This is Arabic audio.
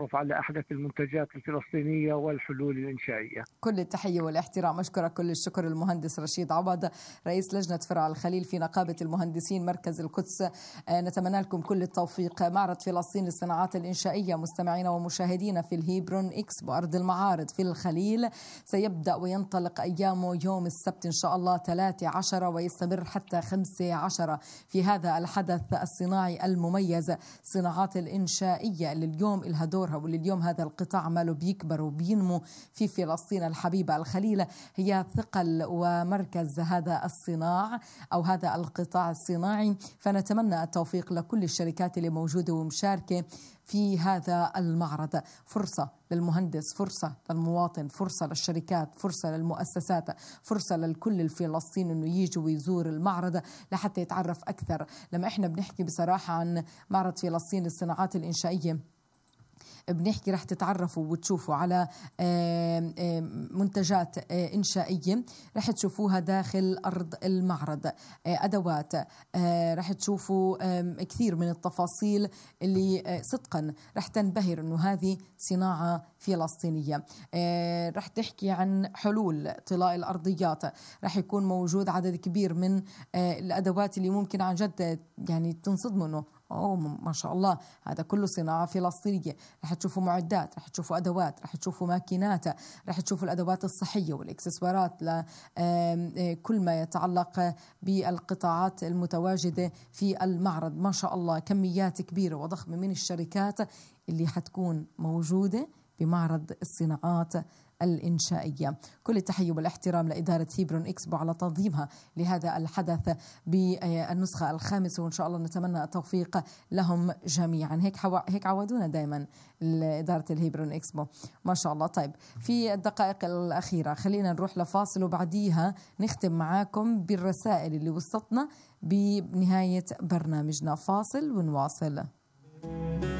التعرف على أحدث المنتجات الفلسطينية والحلول الإنشائية. كل التحية والاحترام. أشكرك كل الشكر المهندس رشيد عوض، رئيس لجنة فرع الخليل في نقابة المهندسين مركز القدس. نتمنى لكم كل التوفيق. معرض فلسطين للصناعات الإنشائية مستمعينا ومشاهدينا في الهيبرون إكسبو أرض المعارض في الخليل سيبدأ وينطلق أيامه يوم السبت إن شاء الله 13 ويستمر حتى 15 في هذا الحدث الصناعي المميز. صناعات الإنشائية اللي اليوم إلها دورها، واللي اليوم هذا القطاع ماله بيكبر وبينمو في فلسطين الحبيبة الخليل، هي ثقل ومركز هذا الصناع أو هذا القطاع الصناعي. فنتمنى التوفيق لكل الشركات اللي موجودة ومشاركة في هذا المعرض. فرصة للمهندس، فرصة للمواطن، فرصة للشركات، فرصة للمؤسسات، فرصة للكل الفلسطيني أنه يجي ويزور المعرض لحتى يتعرف أكثر. لما إحنا بنحكي بصراحة عن معرض فلسطين للصناعات الإنشائية، بنحكي رح تتعرفوا وتشوفوا على منتجات إنشائية رح تشوفوها داخل أرض المعرض، أدوات، رح تشوفوا كثير من التفاصيل اللي صدقا رح تنبهر أنه هذه صناعة فلسطينية. رح تحكي عن حلول طلاء الأرضيات، رح يكون موجود عدد كبير من الأدوات اللي ممكن عن جد يعني تنصدموا أنه ما شاء الله هذا كله صناعة فلسطينية. رح تشوفوا معدات، رح تشوفوا أدوات، رح تشوفوا ماكينات، رح تشوفوا الأدوات الصحية والإكسسوارات لكل ما يتعلق بالقطاعات المتواجدة في المعرض. ما شاء الله كميات كبيرة وضخمة من الشركات اللي حتكون موجودة بمعرض الصناعات الإنشائية. كل التحية والاحترام لإدارة هيبرون إكسبو على تنظيمها لهذا الحدث بالنسخة الخامسة، وإن شاء الله نتمنى التوفيق لهم جميعا. هيك عودونا دائما إدارة الهيبرون إكسبو ما شاء الله. طيب في الدقائق الأخيرة خلينا نروح لفاصل وبعديها نختم معاكم بالرسائل اللي وصلتنا بنهاية برنامجنا. فاصل ونواصل.